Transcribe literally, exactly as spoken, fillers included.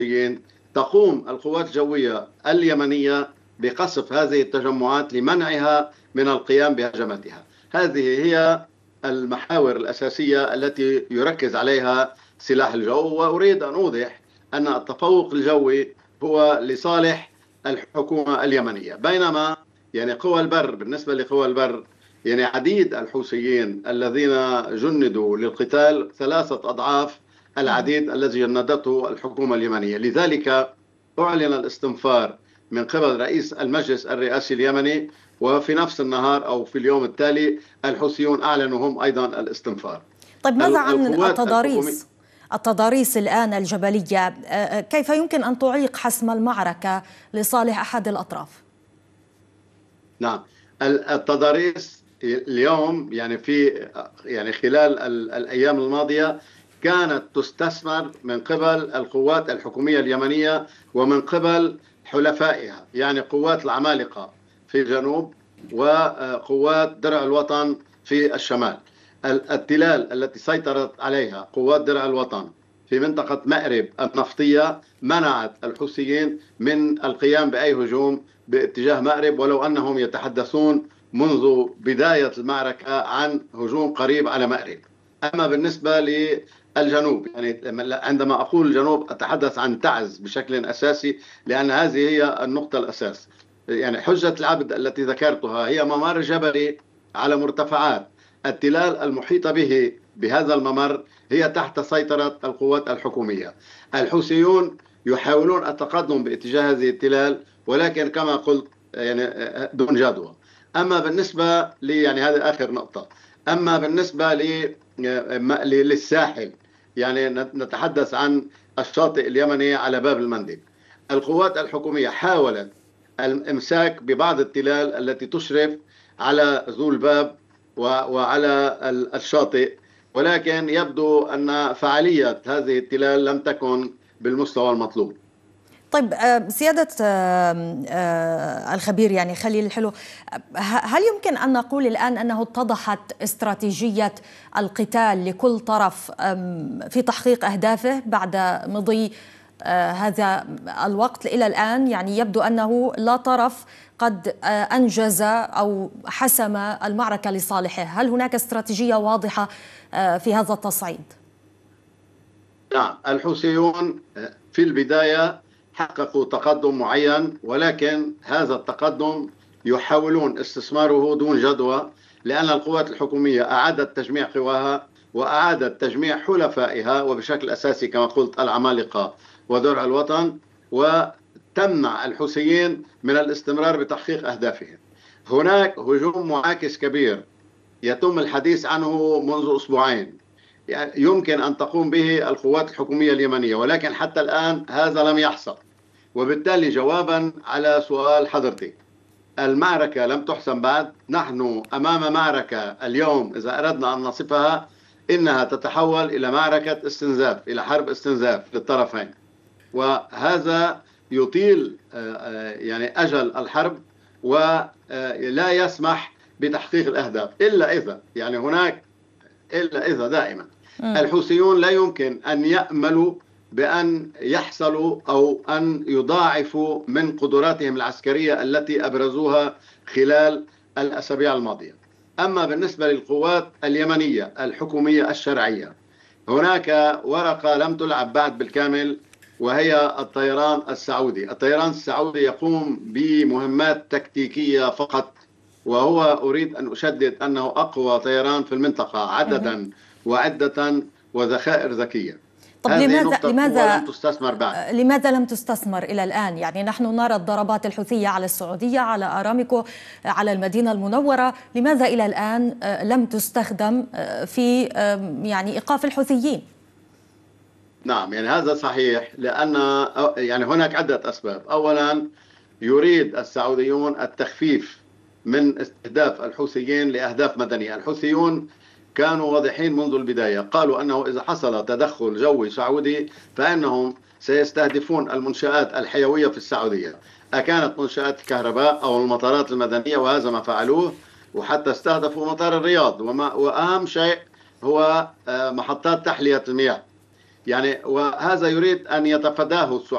الحوثيين تقوم القوات الجوية اليمنية بقصف هذه التجمعات لمنعها من القيام بهجماتها. هذه هي المحاور الأساسية التي يركز عليها سلاح الجو. وأريد أن أوضح أن التفوق الجوي هو لصالح الحكومة اليمنية، بينما يعني قوى البر، بالنسبة لقوى البر يعني عديد الحوثيين الذين جندوا للقتال ثلاثة أضعاف العديد الذي جندته الحكومة اليمنية. لذلك أعلن الاستنفار من قبل رئيس المجلس الرئاسي اليمني، وفي نفس النهار أو في اليوم التالي الحوثيون أعلنوا هم أيضا الاستنفار. طيب ماذا عن التضاريس التضاريس الآن الجبلية؟ كيف يمكن أن تعيق حسم المعركة لصالح أحد الأطراف؟ نعم، التضاريس اليوم يعني في يعني خلال الأيام الماضية كانت تستثمر من قبل القوات الحكومية اليمنية ومن قبل حلفائها، يعني قوات العمالقة في الجنوب وقوات درع الوطن في الشمال. التلال التي سيطرت عليها قوات درع الوطن في منطقة مأرب النفطية منعت الحوثيين من القيام بأي هجوم باتجاه مأرب، ولو أنهم يتحدثون منذ بداية المعركة عن هجوم قريب على مأرب. أما بالنسبة للجنوب، يعني عندما أقول الجنوب أتحدث عن تعز بشكل أساسي، لأن هذه هي النقطة الأساس. يعني حجة العبد التي ذكرتها هي ممر جبلي على مرتفعات، التلال المحيطة به بهذا الممر هي تحت سيطرة القوات الحكومية. الحوثيون يحاولون التقدم باتجاه هذه التلال، ولكن كما قلت يعني دون جدوى. أما بالنسبة لي يعني هذه آخر نقطة. أما بالنسبة للساحل، يعني نتحدث عن الشاطئ اليمني على باب المندب. القوات الحكومية حاولت الامساك ببعض التلال التي تشرف على ذو الباب وعلى الشاطئ، ولكن يبدو أن فعالية هذه التلال لم تكن بالمستوى المطلوب. طيب سيادة الخبير يعني خليل الحلو، هل يمكن أن نقول الآن أنه اتضحت استراتيجية القتال لكل طرف في تحقيق أهدافه بعد مضي هذا الوقت إلى الآن؟ يعني يبدو أنه لا طرف قد أنجز أو حسم المعركة لصالحه. هل هناك استراتيجية واضحة في هذا التصعيد؟ نعم، الحوثيون في البداية حققوا تقدم معين، ولكن هذا التقدم يحاولون استثماره دون جدوى، لأن القوات الحكومية أعادت تجميع قواها وأعادت تجميع حلفائها، وبشكل أساسي كما قلت العمالقة ودرع الوطن، وتمنع الحوثيين من الاستمرار بتحقيق أهدافهم. هناك هجوم معاكس كبير يتم الحديث عنه منذ أسبوعين يمكن أن تقوم به القوات الحكومية اليمنية، ولكن حتى الآن هذا لم يحصل. وبالتالي جوابا على سؤال حضرتك، المعركة لم تحسم بعد. نحن أمام معركة اليوم إذا أردنا أن نصفها إنها تتحول إلى معركة استنزاف، إلى حرب استنزاف للطرفين، وهذا يطيل يعني أجل الحرب ولا يسمح بتحقيق الأهداف إلا إذا يعني هناك إلا إذا دائما الحوثيون لا يمكن أن يأملوا بأن يحصلوا أو أن يضاعفوا من قدراتهم العسكرية التي أبرزوها خلال الأسابيع الماضية. أما بالنسبة للقوات اليمنية الحكومية الشرعية، هناك ورقة لم تلعب بعد بالكامل، وهي الطيران السعودي. الطيران السعودي يقوم بمهمات تكتيكية فقط، وهو أريد أن أشدد أنه أقوى طيران في المنطقة عددا وعدة وذخائر ذكية. طب لماذا لماذا لم تستثمر بعد؟ لماذا لم تستثمر إلى الآن؟ يعني نحن نرى الضربات الحوثية على السعودية، على أرامكو، على المدينة المنورة، لماذا إلى الآن لم تستخدم في يعني إيقاف الحوثيين؟ نعم، يعني هذا صحيح، لأن يعني هناك عدة أسباب. أولا، يريد السعوديون التخفيف من استهداف الحوثيين لأهداف مدنية. الحوثيون كانوا واضحين منذ البداية، قالوا أنه إذا حصل تدخل جوي سعودي فإنهم سيستهدفون المنشآت الحيوية في السعودية، أكانت منشآت الكهرباء أو المطارات المدنية، وهذا ما فعلوه، وحتى استهدفوا مطار الرياض، وما وأهم شيء هو محطات تحلية المياه. يعني وهذا يريد أن يتفاداه السعودية.